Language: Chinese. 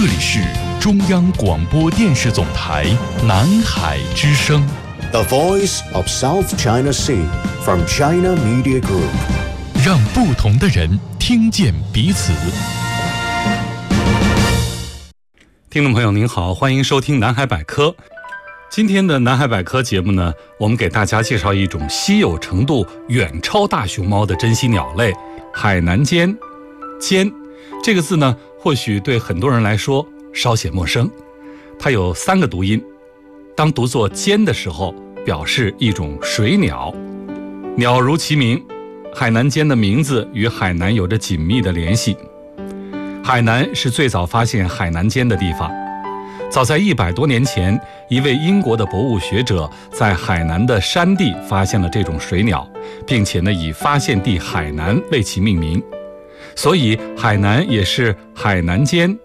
里是中央广播电视总台南海之声 The Voice of South China Sea from China Media Group， 让不同的人听见彼此。 听众朋友您好，欢迎收听南海百科。今天的南海百科节目呢，我们给大家介绍一种稀有程度远超大熊猫的珍稀鸟类——海南尖。尖这个字呢，或许对很多人来说稍显陌生。它有3个读音，当读作尖的时候，表示一种水鸟。鸟如其名，海南尖的名字与海南有着紧密的联系。海南是最早发现海南尖的地方。早在100多年前，一位英国的博物学者在海南的山地发现了这种水鸟，并且以发现地海南为其命名。所以海南也是海南尖